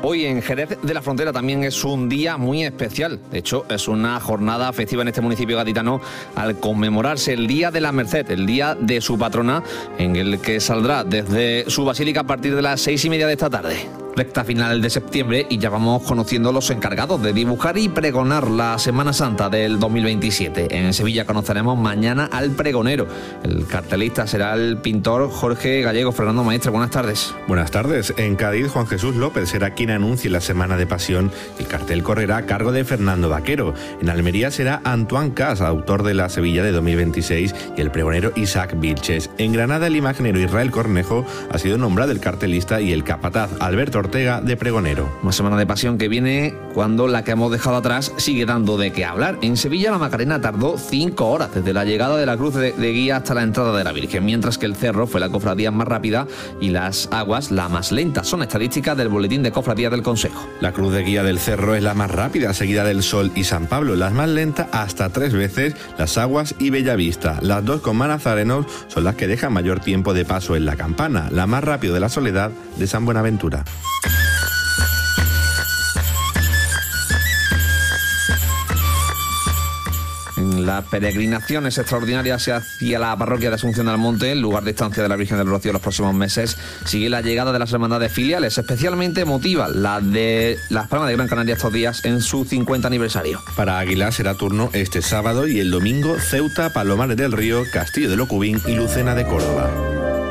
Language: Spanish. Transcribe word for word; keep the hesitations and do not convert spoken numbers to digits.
Hoy en Jerez de la Frontera también es un día muy especial. De hecho, es una jornada festiva en este municipio gaditano al conmemorarse el Día de la Merced, el día de su patrona, en el que saldrá desde su basílica a partir de las seis y media de esta tarde. Recta final de septiembre y ya vamos conociendo los encargados de dibujar y pregonar la Semana Santa del dos mil veintisiete. En Sevilla conoceremos mañana al pregonero. El cartelista será el pintor Jorge Gallego. Fernando Maestre, buenas tardes. Buenas tardes. En Cádiz, Juan Jesús López será quien anuncie la Semana de Pasión. El cartel correrá a cargo de Fernando Vaquero. En Almería será Antoine Cas, autor de la Sevilla de dos mil veintiséis, y el pregonero Isaac Vilches. En Granada, el imaginero Israel Cornejo ha sido nombrado el cartelista y el capataz Alberto Ortega de pregonero. Una Semana de Pasión que viene cuando la que hemos dejado atrás sigue dando de qué hablar. En Sevilla la Macarena tardó cinco horas desde la llegada de la cruz de, de guía hasta la entrada de la Virgen, mientras que el Cerro fue la cofradía más rápida y las aguas la más lenta. Son estadísticas del boletín de cofradía del Consejo. La cruz de guía del Cerro es la más rápida, seguida del Sol y San Pablo. Las más lentas hasta tres veces las aguas y Bellavista. Las dos con Manazarenos son las que dejan mayor tiempo de paso en la campana. La más rápida de la Soledad de San Buenaventura. Las peregrinaciones extraordinarias hacia la parroquia de Asunción del Monte, el lugar de estancia de la Virgen del Rocío los próximos meses, sigue la llegada de las hermandades filiales. Especialmente emotiva la de Las Palmas de Gran Canaria estos días en su cincuenta aniversario. Para Aguilar será turno este sábado y el domingo Ceuta, Palomares del Río, Castillo de Locubín y Lucena de Córdoba.